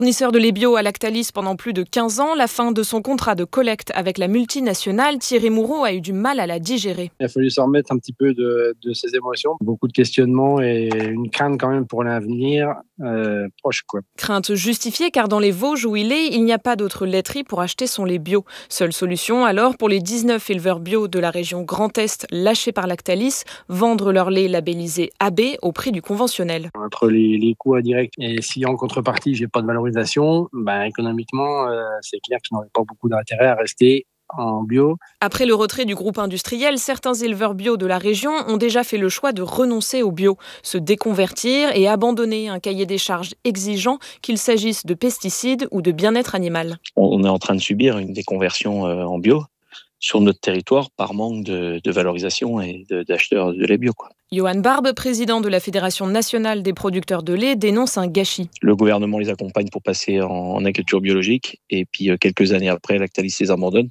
Fournisseur de lait bio à Lactalis pendant plus de 15 ans, la fin de son contrat de collecte avec la multinationale, Thierry Moureau a eu du mal à la digérer. Il a fallu s'en remettre un petit peu de ses émotions. Beaucoup de questionnements et une crainte quand même pour l'avenir proche, quoi. Crainte justifiée car dans les Vosges où il est, il n'y a pas d'autre laiterie pour acheter son lait bio. Seule solution alors pour les 19 éleveurs bio de la région Grand Est lâchés par Lactalis, vendre leur lait labellisé AB au prix du conventionnel. Entre les coûts indirects et si en contrepartie j'ai pas de valorisation, économiquement c'est clair que je n'aurais pas beaucoup d'intérêt à rester en bio. Après le retrait du groupe industriel, certains éleveurs bio de la région ont déjà fait le choix de renoncer au bio, se déconvertir et abandonner un cahier des charges exigeant, qu'il s'agisse de pesticides ou de bien-être animal. On est en train de subir une déconversion en bio sur notre territoire par manque de valorisation et d'acheteurs de lait bio, quoi. Johan Barbe, président de la Fédération nationale des producteurs de lait, dénonce un gâchis. Le gouvernement les accompagne pour passer en agriculture biologique et puis quelques années après, Lactalis les abandonne.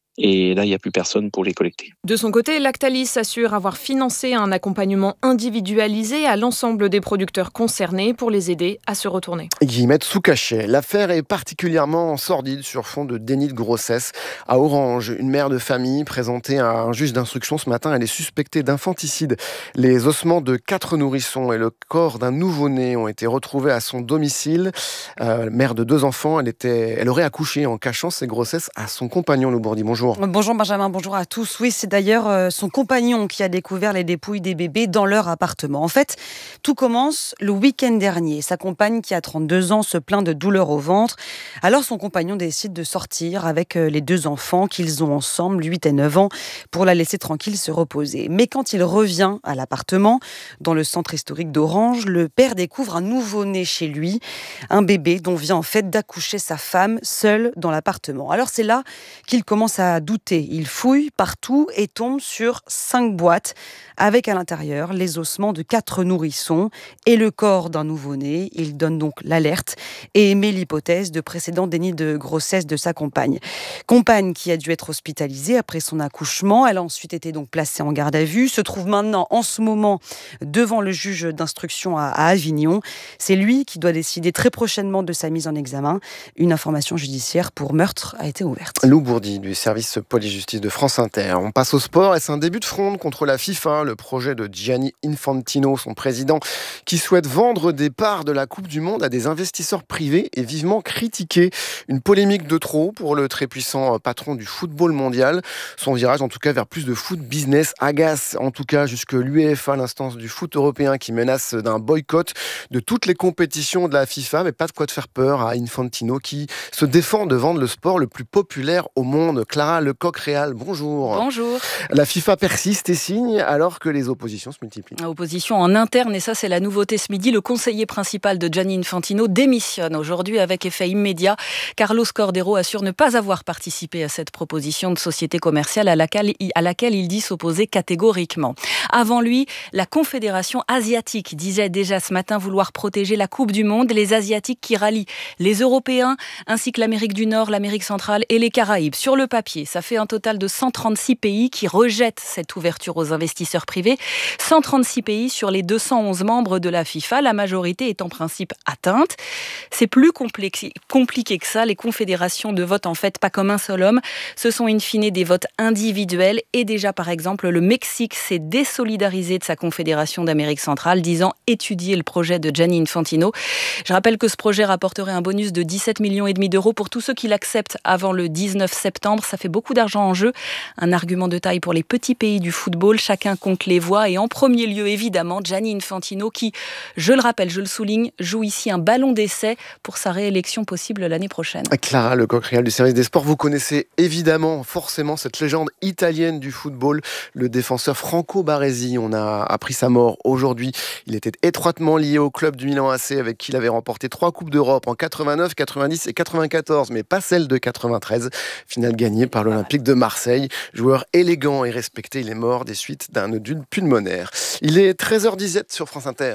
Et là, il n'y a plus personne pour les collecter. De son côté, Lactalis assure avoir financé un accompagnement individualisé à l'ensemble des producteurs concernés pour les aider à se retourner. Guillemette sous cachet. L'affaire est particulièrement sordide sur fond de déni de grossesse. À Orange, une mère de famille présentée à un juge d'instruction ce matin, elle est suspectée d'infanticide. Les ossements de 4 nourrissons et le corps d'un nouveau-né ont été retrouvés à son domicile. Mère de 2 enfants, elle aurait accouché en cachant ses grossesses à son compagnon. Loubourdi, bonjour. Bonjour Benjamin, bonjour à tous. Oui, c'est d'ailleurs son compagnon qui a découvert les dépouilles des bébés dans leur appartement. En fait, tout commence le week-end dernier. Sa compagne, qui a 32 ans, se plaint de douleurs au ventre. Alors son compagnon décide de sortir avec les 2 enfants qu'ils ont ensemble, 8 et 9 ans, pour la laisser tranquille se reposer. Mais quand il revient à l'appartement, dans le centre historique d'Orange, le père découvre un nouveau-né chez lui, un bébé dont vient en fait d'accoucher sa femme seule dans l'appartement. Alors c'est là qu'il commence à douter. Il fouille partout et tombe sur 5 boîtes avec à l'intérieur les ossements de 4 nourrissons et le corps d'un nouveau-né. Il donne donc l'alerte et émet l'hypothèse de précédent déni de grossesse de sa compagne. Compagne qui a dû être hospitalisée après son accouchement. Elle a ensuite été donc placée en garde à vue, se trouve maintenant en ce moment devant le juge d'instruction à Avignon. C'est lui qui doit décider très prochainement de sa mise en examen. Une information judiciaire pour meurtre a été ouverte. Loubourdi du service police-justice de France Inter. On passe au sport et c'est un début de fronde contre la FIFA, le projet de Gianni Infantino, son président, qui souhaite vendre des parts de la Coupe du Monde à des investisseurs privés et vivement critiqué. Une polémique de trop pour le très puissant patron du football mondial. Son virage, en tout cas, vers plus de foot business agace, en tout cas, jusque l'UEFA, l'instance du foot européen, qui menace d'un boycott de toutes les compétitions de la FIFA, mais pas de quoi de faire peur à Infantino, qui se défend de vendre le sport le plus populaire au monde. Clara Lecoq-Réal, bonjour. Bonjour. La FIFA persiste et signe alors que les oppositions se multiplient. Opposition en interne, et ça c'est la nouveauté ce midi. Le conseiller principal de Gianni Infantino démissionne aujourd'hui avec effet immédiat. Carlos Cordeiro assure ne pas avoir participé à cette proposition de société commerciale à laquelle il dit s'opposer catégoriquement. Avant lui, la Confédération asiatique disait déjà ce matin vouloir protéger la Coupe du Monde. Les Asiatiques qui rallient les Européens ainsi que l'Amérique du Nord, l'Amérique centrale et les Caraïbes. Sur le papier, ça fait un total de 136 pays qui rejettent cette ouverture aux investisseurs privés. 136 pays sur les 211 membres de la FIFA, la majorité est en principe atteinte. C'est plus compliqué que ça. Les confédérations de vote, en fait, pas comme un seul homme. Ce sont in fine des votes individuels. Et déjà, par exemple, le Mexique s'est désolidarisé de sa confédération d'Amérique centrale, disant étudier le projet de Gianni Infantino. Je rappelle que ce projet rapporterait un bonus de 17,5 millions d'euros pour tous ceux qui l'acceptent avant le 19 septembre. Ça fait beaucoup d'argent en jeu. Un argument de taille pour les petits pays du football. Chacun compte les voix. Et en premier lieu, évidemment, Gianni Infantino qui, je le rappelle, je le souligne, joue ici un ballon d'essai pour sa réélection possible l'année prochaine. Clara Lecoq-Réal du service des sports. Vous connaissez évidemment, forcément, cette légende italienne du football, le défenseur Franco Baresi. On a appris sa mort aujourd'hui. Il était étroitement lié au club du Milan AC avec qui il avait remporté 3 Coupes d'Europe en 89, 90 et 94, mais pas celle de 93. Finale gagnée par l'Olympique de Marseille. Joueur élégant et respecté, il est mort des suites d'un nodule pulmonaire. Il est 13h17 sur France Inter.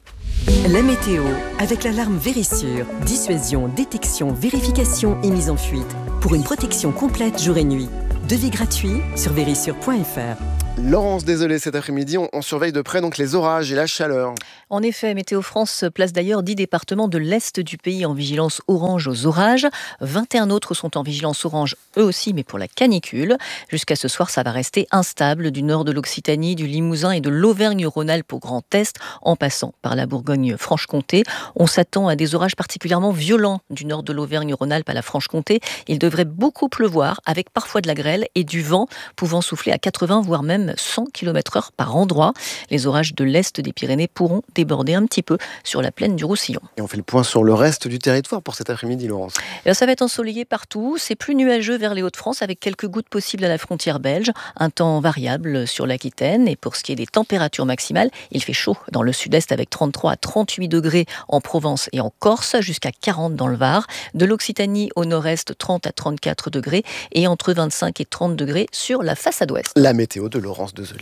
La météo, avec l'alarme Vérissure. Dissuasion, détection, vérification et mise en fuite. Pour une protection complète jour et nuit. Devis gratuit sur vérissure.fr. Laurence, désolé, cet après-midi, on surveille de près donc les orages et la chaleur. En effet, Météo France place d'ailleurs 10 départements de l'Est du pays en vigilance orange aux orages. 21 autres sont en vigilance orange, eux aussi, mais pour la canicule. Jusqu'à ce soir, ça va rester instable du nord de l'Occitanie, du Limousin et de l'Auvergne-Rhône-Alpes au Grand Est, en passant par la Bourgogne-Franche-Comté. On s'attend à des orages particulièrement violents du nord de l'Auvergne-Rhône-Alpes à la Franche-Comté. Il devrait beaucoup pleuvoir, avec parfois de la grêle et du vent pouvant souffler à 80 voire même 100 km/h par endroit. Les orages de l'Est des Pyrénées pourront déborder un petit peu sur la plaine du Roussillon. Et on fait le point sur le reste du territoire pour cet après-midi, Laurence. Ça va être ensoleillé partout. C'est plus nuageux vers les Hauts-de-France avec quelques gouttes possibles à la frontière belge. Un temps variable sur l'Aquitaine. Et pour ce qui est des températures maximales, il fait chaud dans le sud-est avec 33 à 38 degrés en Provence et en Corse, jusqu'à 40 dans le Var. De l'Occitanie au nord-est, 30 à 34 degrés et entre 25 et 30 degrés sur la façade ouest. La météo de Laurence Desolé.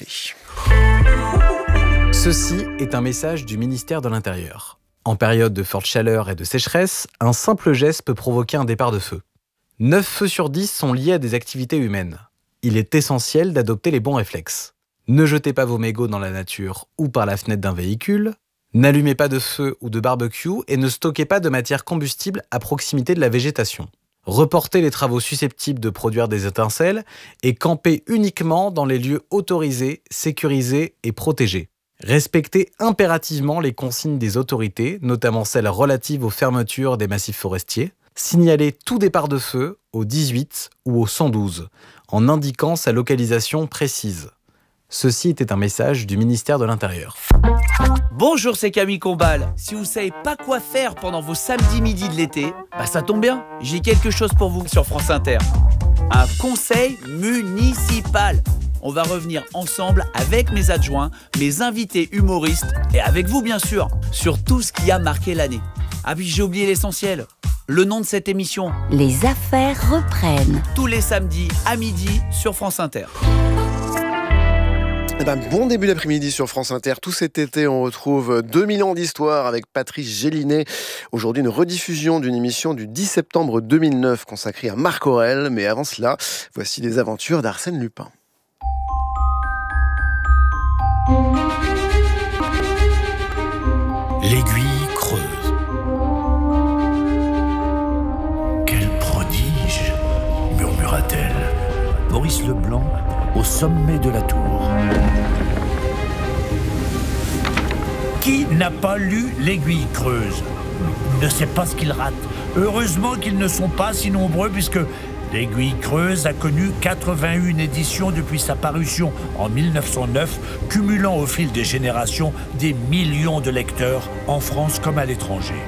Ceci est un message du ministère de l'Intérieur. En période de forte chaleur et de sécheresse, un simple geste peut provoquer un départ de feu. 9 feux sur 10 sont liés à des activités humaines. Il est essentiel d'adopter les bons réflexes. Ne jetez pas vos mégots dans la nature ou par la fenêtre d'un véhicule. N'allumez pas de feu ou de barbecue et ne stockez pas de matière combustible à proximité de la végétation. Reportez les travaux susceptibles de produire des étincelles et campez uniquement dans les lieux autorisés, sécurisés et protégés. Respectez impérativement les consignes des autorités, notamment celles relatives aux fermetures des massifs forestiers. Signalez tout départ de feu au 18 ou au 112, en indiquant sa localisation précise. Ceci était un message du ministère de l'Intérieur. Bonjour, c'est Camille Combal. Si vous savez pas quoi faire pendant vos samedis midi de l'été, ça tombe bien, j'ai quelque chose pour vous sur France Inter. Un conseil municipal. On va revenir ensemble avec mes adjoints, mes invités humoristes et avec vous bien sûr, sur tout ce qui a marqué l'année. Ah puis j'ai oublié l'essentiel, le nom de cette émission. Les affaires reprennent. Tous les samedis à midi sur France Inter. Bon début d'après-midi sur France Inter. Tout cet été, on retrouve 2000 ans d'histoire avec Patrice Gélinet. Aujourd'hui, une rediffusion d'une émission du 10 septembre 2009 consacrée à Marc Aurèle. Mais avant cela, voici les aventures d'Arsène Lupin. L'aiguille creuse. Quel prodige, murmura-t-elle. Maurice Leblanc, au sommet de la tour. Qui n'a pas lu L'Aiguille creuse ne sait pas ce qu'il rate. Heureusement qu'ils ne sont pas si nombreux puisque L'Aiguille creuse a connu 81 éditions depuis sa parution en 1909, cumulant au fil des générations des millions de lecteurs en France comme à l'étranger.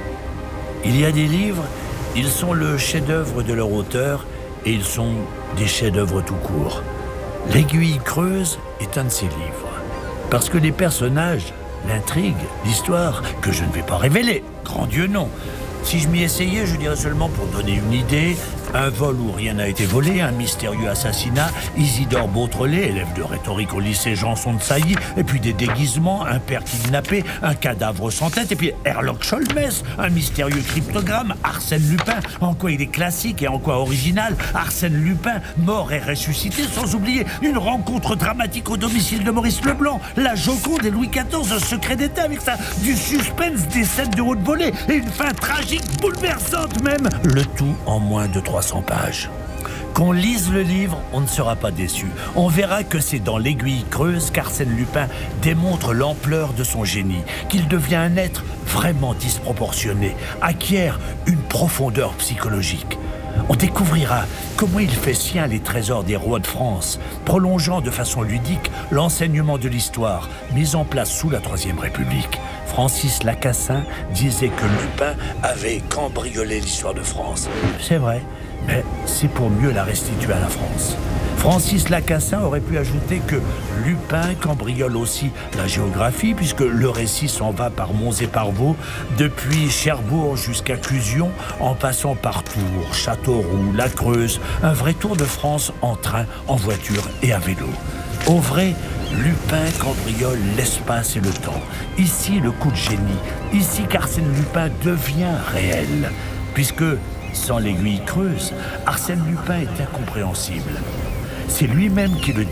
Il y a des livres, ils sont le chef-d'œuvre de leur auteur et ils sont des chefs-d'œuvre tout court. L'Aiguille creuse est un de ces livres. Parce que les personnages, l'intrigue, l'histoire, que je ne vais pas révéler, grand Dieu non. Si je m'y essayais, je dirais seulement pour donner une idée, un vol où rien n'a été volé, un mystérieux assassinat, Isidore Beautrelet, élève de rhétorique au lycée Janson de Sailly, et puis des déguisements, un père kidnappé, un cadavre sans tête, et puis Herlock Sholmès, un mystérieux cryptogramme, Arsène Lupin, en quoi il est classique et en quoi original, Arsène Lupin, mort et ressuscité, sans oublier une rencontre dramatique au domicile de Maurice Leblanc, la Joconde et Louis XIV, un secret d'État avec ça, du suspense, des scènes de haute volée, et une fin tragique, bouleversante même, le tout en moins de 300 pages. Qu'on lise le livre, on ne sera pas déçu. On verra que c'est dans L'Aiguille creuse qu'Arsène Lupin démontre l'ampleur de son génie, qu'il devient un être vraiment disproportionné, acquiert une profondeur psychologique. On découvrira comment il fait sien les trésors des rois de France, prolongeant de façon ludique l'enseignement de l'histoire mis en place sous la Troisième République. Francis Lacassin disait que Lupin avait cambriolé l'histoire de France. C'est vrai, mais c'est pour mieux la restituer à la France. Francis Lacassin aurait pu ajouter que Lupin cambriole aussi la géographie, puisque le récit s'en va par monts et par vaux, depuis Cherbourg jusqu'à Clusion, en passant par Tours, Châteauroux, la Creuse, un vrai tour de France en train, en voiture et à vélo. Au vrai, Lupin cambriole l'espace et le temps. Ici, le coup de génie. Ici qu'Arsène Lupin devient réel. Puisque, sans l'Aiguille creuse, Arsène Lupin est incompréhensible. C'est lui-même qui le dit.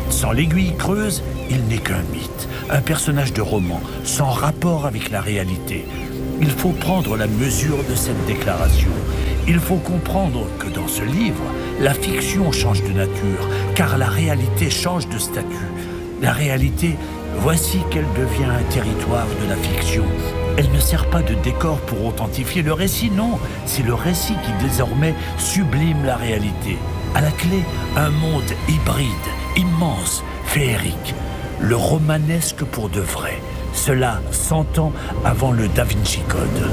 Sans l'aiguille creuse, il n'est qu'un mythe, un personnage de roman, sans rapport avec la réalité. Il faut prendre la mesure de cette déclaration. Il faut comprendre que dans ce livre, la fiction change de nature, car la réalité change de statut. La réalité, voici qu'elle devient un territoire de la fiction. Elle ne sert pas de décor pour authentifier le récit, non. C'est le récit qui désormais sublime la réalité. À la clé, un monde hybride, immense, féerique. Le romanesque pour de vrai. Cela 100 ans avant le Da Vinci Code.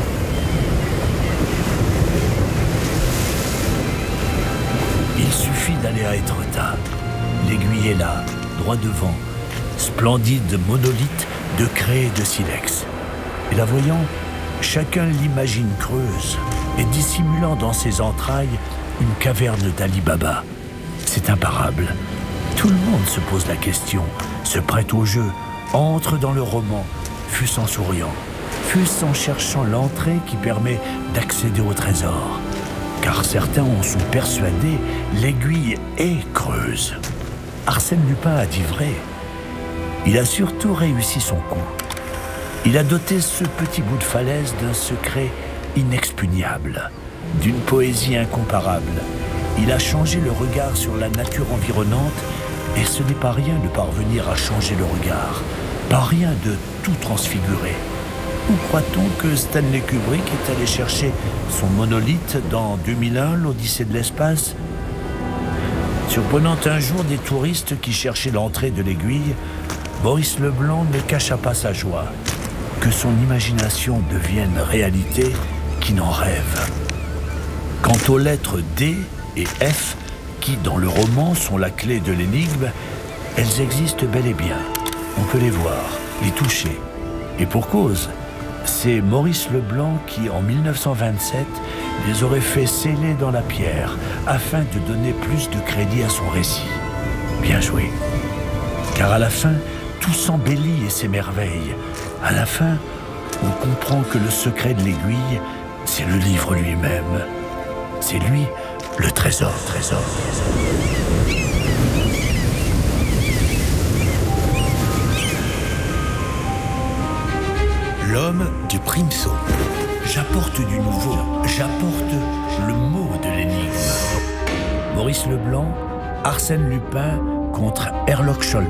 Il suffit d'aller à Étretat. L'aiguille est là, droit devant. Splendide monolithe de craie et de silex. Et la voyant, chacun l'imagine creuse et dissimulant dans ses entrailles une caverne d'Ali Baba. C'est imparable. Tout le monde se pose la question, se prête au jeu, entre dans le roman, fût-ce en souriant, fût-ce en cherchant l'entrée qui permet d'accéder au trésor. Car certains en sont persuadés, l'aiguille est creuse. Arsène Lupin a dit vrai. Il a surtout réussi son coup. Il a doté ce petit bout de falaise d'un secret inexpugnable, d'une poésie incomparable. Il a changé le regard sur la nature environnante, et ce n'est pas rien de parvenir à changer le regard, pas rien de tout transfigurer. Où croit-on que Stanley Kubrick est allé chercher son monolithe dans 2001, l'Odyssée de l'espace ? Surprenant un jour des touristes qui cherchaient l'entrée de l'aiguille, Maurice Leblanc ne cacha pas sa joie. Que son imagination devienne réalité, qui n'en rêve. Quant aux lettres D et F, qui dans le roman sont la clé de l'énigme, elles existent bel et bien. On peut les voir, les toucher. Et pour cause, c'est Maurice Leblanc qui, en 1927, les aurait fait sceller dans la pierre, afin de donner plus de crédit à son récit. Bien joué. Car à la fin, tout s'embellit et s'émerveille. À la fin, on comprend que le secret de l'aiguille, c'est le livre lui-même. C'est lui, le trésor. L'homme du Primso. J'apporte du nouveau, j'apporte le mot de l'énigme. Maurice Leblanc, Arsène Lupin contre Herlock Sholmes.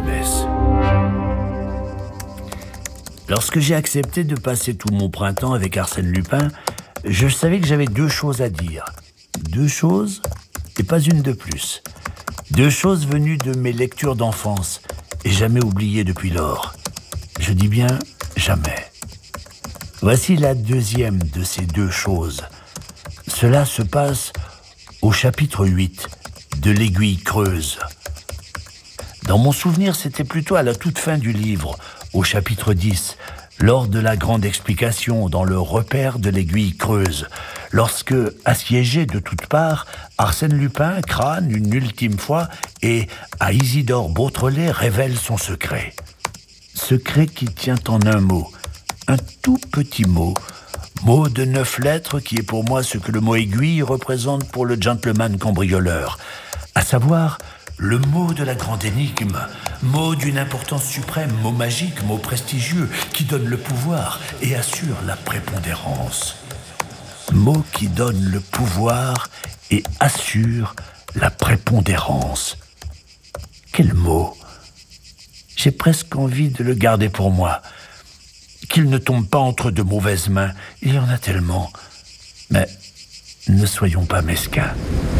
Lorsque j'ai accepté de passer tout mon printemps avec Arsène Lupin, je savais que j'avais 2 choses à dire. 2 choses et pas une de plus. 2 choses venues de mes lectures d'enfance et jamais oubliées depuis lors. Je dis bien jamais. Voici la deuxième de ces 2 choses. Cela se passe au chapitre 8 de l'Aiguille creuse. Dans mon souvenir, c'était plutôt à la toute fin du livre, au chapitre 10, lors de la grande explication dans le repère de l'Aiguille creuse, lorsque, assiégé de toutes parts, Arsène Lupin crâne une ultime fois et, à Isidore Beautrelet, révèle son secret. Secret qui tient en un mot, un tout petit mot, mot de 9 lettres qui est pour moi ce que le mot aiguille représente pour le gentleman cambrioleur, à savoir le mot de la grande énigme, mot d'une importance suprême, mot magique, mot prestigieux, qui donne le pouvoir et assure la prépondérance. Mot qui donne le pouvoir et assure la prépondérance. Quel mot! J'ai presque envie de le garder pour moi. Qu'il ne tombe pas entre de mauvaises mains, il y en a tellement. Mais ne soyons pas mesquins.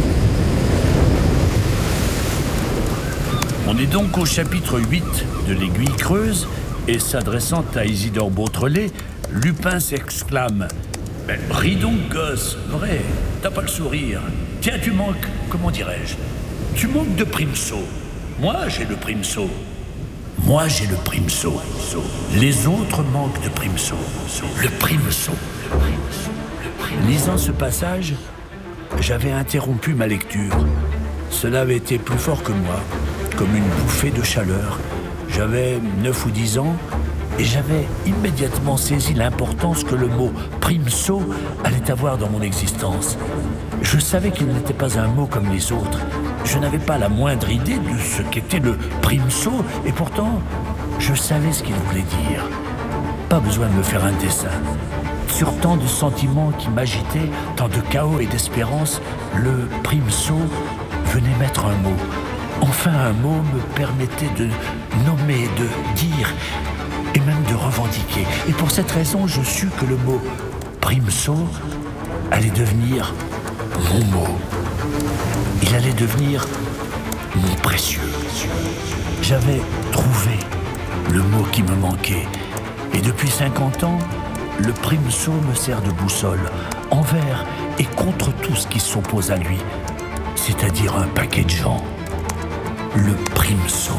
On est donc au chapitre 8 de l'Aiguille creuse, et s'adressant à Isidore Beautrelet, Lupin s'exclame « Ris donc, gosse, vrai, t'as pas le sourire. Tiens, tu manques, comment dirais-je, tu manques de Primso. Moi, j'ai le Primso. Moi, j'ai le Primso. Les autres manquent de Primso. Le Primso. » Lisant ce passage, j'avais interrompu ma lecture. Cela avait été plus fort que moi, comme une bouffée de chaleur. J'avais 9 ou 10 ans et j'avais immédiatement saisi l'importance que le mot « Primso » allait avoir dans mon existence. Je savais qu'il n'était pas un mot comme les autres, Je n'avais pas la moindre idée de ce qu'était le Primso, et pourtant, je savais ce qu'il voulait dire. Pas besoin de me faire un dessin. Sur tant de sentiments qui m'agitaient, tant de chaos et d'espérance, le Primso venait mettre un mot. Enfin, un mot me permettait de nommer, de dire, et même de revendiquer. Et pour cette raison, je sus que le mot Primso allait devenir mon mot. Il allait devenir mon précieux. J'avais trouvé le mot qui me manquait. Et depuis 50 ans, le Primso me sert de boussole, envers et contre tout ce qui s'oppose à lui, c'est-à-dire un paquet de gens. Le Primso.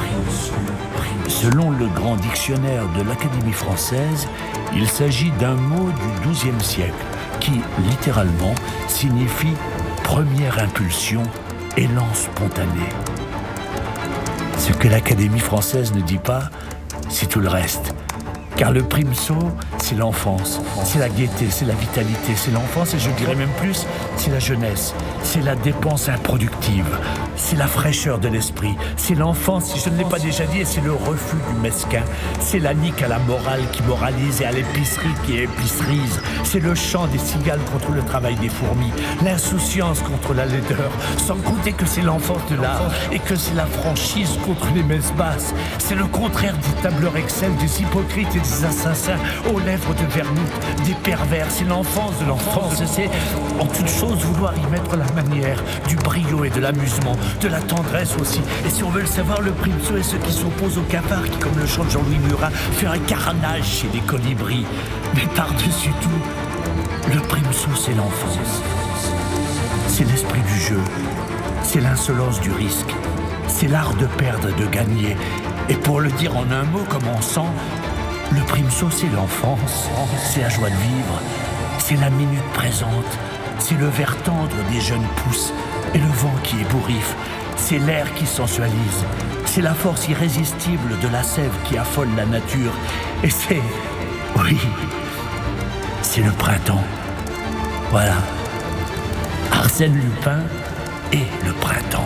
Selon le grand dictionnaire de l'Académie française, il s'agit d'un mot du XIIe siècle qui, littéralement, signifie première impulsion, élan spontané. Ce que l'Académie française ne dit pas, c'est tout le reste. Car le Primso, c'est l'enfance, c'est la gaieté, c'est la vitalité, c'est l'enfance et je dirais même plus, c'est la jeunesse, c'est la dépense improductive, c'est la fraîcheur de l'esprit, c'est l'enfance, si je ne l'ai pas déjà dit, et c'est le refus du mesquin, c'est la nique à la morale qui moralise et à l'épicerie qui épicerise, c'est le chant des cigales contre le travail des fourmis, l'insouciance contre la laideur, sans compter que c'est l'enfance de l'art et que c'est la franchise contre les messes basses, c'est le contraire des tableurs Excel, des hypocrites et des assassins aux lèvres de vermouth, des pervers, c'est l'enfance de l'enfance, c'est en toute chose vouloir y mettre la manière, du brio et de l'amusement, de la tendresse aussi. Et si on veut le savoir, le Primso est ce qui s'oppose au cafard qui, comme le chante Jean-Louis Murat, fait un carnage chez les colibris. Mais par-dessus tout, le Primso c'est l'enfance. C'est l'esprit du jeu, c'est l'insolence du risque, c'est l'art de perdre et de gagner. Et pour le dire en un mot comme en 100, le Primso c'est l'enfance, c'est la joie de vivre, c'est la minute présente, c'est le vert tendre des jeunes pousses et le vent qui ébouriffe, c'est l'air qui sensualise, c'est la force irrésistible de la sève qui affole la nature, et c'est, oui, c'est le printemps. Voilà, Arsène Lupin et le printemps.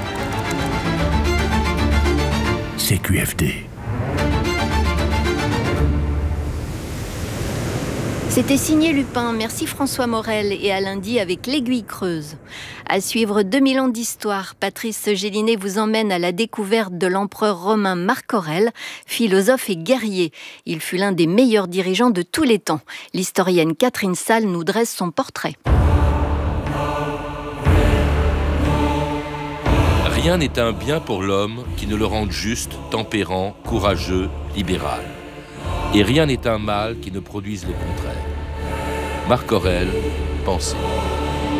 CQFD. C'était signé Lupin. Merci François Morel et à lundi avec l'Aiguille creuse. À suivre 2000 ans d'histoire, Patrice Gélinet vous emmène à la découverte de l'empereur romain Marc Aurèle, philosophe et guerrier. Il fut l'un des meilleurs dirigeants de tous les temps. L'historienne Catherine Salle nous dresse son portrait. Rien n'est un bien pour l'homme qui ne le rende juste, tempérant, courageux, libéral. Et rien n'est un mal qui ne produise le contraire. Marc Aurèle, Pensée.